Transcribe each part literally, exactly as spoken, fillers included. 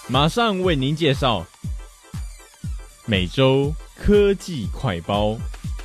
马上为您介绍每周科技快报。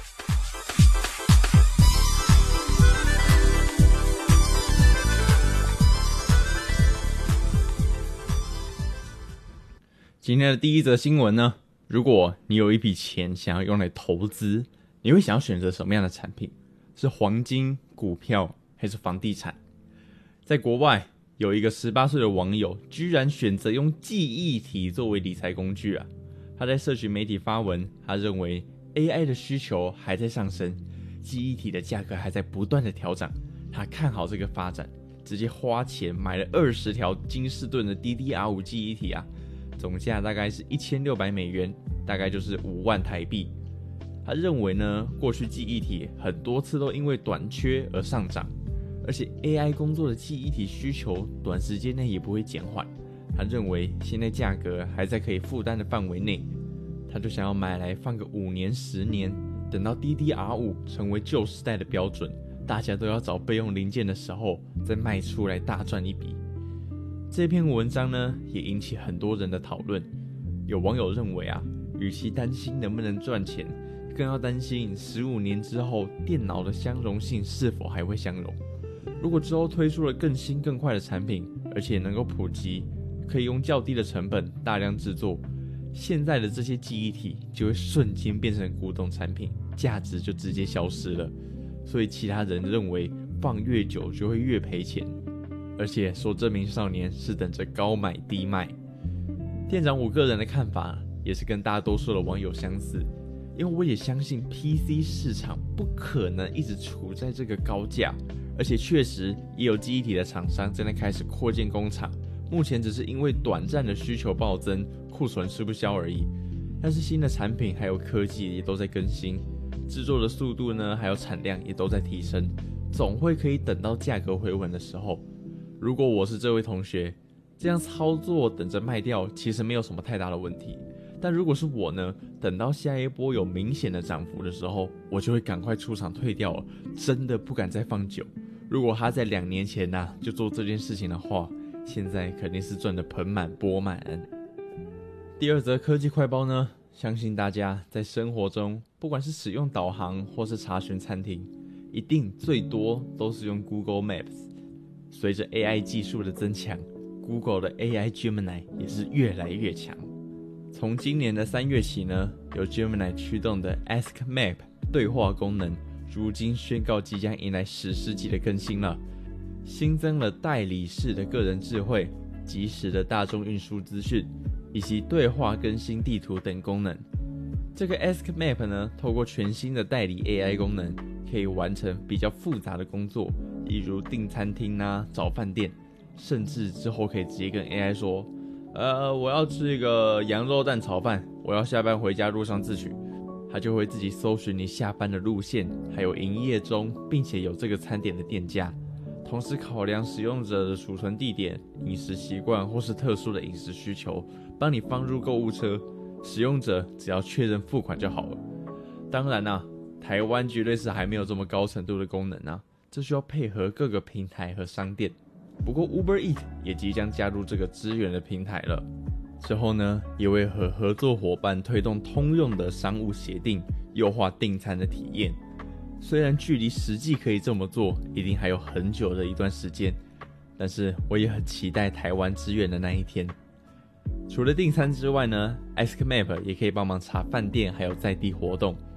今天的第一则新闻呢，如果你有一笔钱想要用来投资，你会想要选择什么样的产品？是黄金、股票还是房地产？在国外有一个十八岁的网友居然选择用记忆体作为理财工具啊！他在社群媒体发文，他认为 A I 的需求还在上升，记忆体的价格还在不断的调涨，他看好这个发展，直接花钱买了二十条金士顿的 D D R 五 记忆体啊，总价大概是一千六百美元，大概就是五万台币。他认为呢，过去记忆体很多次都因为短缺而上涨，而且 A I 工作的记忆体需求短时间内也不会减缓。他认为现在价格还在可以负担的范围内，他就想要买来放个五年、十年，等到 D D R 五 成为旧时代的标准，大家都要找备用零件的时候，再卖出来大赚一笔。这篇文章呢，也引起很多人的讨论。有网友认为啊，与其担心能不能赚钱，更要担心十五年之后电脑的相容性是否还会相容。如果之后推出了更新更快的产品，而且能够普及，可以用较低的成本大量制作，现在的这些记忆体就会瞬间变成古董产品，价值就直接消失了。所以其他人认为放越久就会越赔钱，而且说这名少年是等着高买低卖。店长我个人的看法也是跟大多数的网友相似，因为我也相信 P C 市场不可能一直处在这个高价，而且确实也有记忆体的厂商正在开始扩建工厂，目前只是因为短暂的需求暴增，库存吃不消而已。但是新的产品还有科技也都在更新，制作的速度呢还有产量也都在提升，总会可以等到价格回稳的时候。如果我是这位同学，这样操作等着卖掉其实没有什么太大的问题。但如果是我呢，等到下一波有明显的涨幅的时候，我就会赶快出场退掉了，真的不敢再放久。如果他在两年前啊就做这件事情的话，现在肯定是赚得盆满钵满。第二则科技快报呢，相信大家在生活中，不管是使用导航或是查询餐厅，一定最多都是用 Google Maps。随着 A I 技术的增强， Google 的 A I Gemini 也是越来越强。从今年的三月起呢，由 Gemini 驱动的 Ask Map 对话功能，如今宣告即将迎来史诗级的更新了，新增了代理式的个人智慧、即时的大众运输资讯，以及对话更新地图等功能。这个 Ask Map 呢，透过全新的代理 A I 功能，可以完成比较复杂的工作，例如订餐厅啊、找饭店，甚至之后可以直接跟 A I 说，呃，我要吃一个羊肉蛋炒饭，我要下班回家路上自取。它就会自己搜寻你下班的路线，还有营业中并且有这个餐点的店家，同时考量使用者的储存地点、饮食习惯或是特殊的饮食需求，帮你放入购物车，使用者只要确认付款就好了。当然啊，台湾绝对是还没有这么高程度的功能啊，这需要配合各个平台和商店。不过 Uber Eats 也即将加入这个支援的平台了，之后呢，也会和合作伙伴推动通用的商务协定，优化订餐的体验。虽然距离实际可以这么做一定还有很久的一段时间，但是我也很期待台湾支援的那一天。除了订餐之外呢， Ask Map 也可以帮忙查饭店还有在地活动，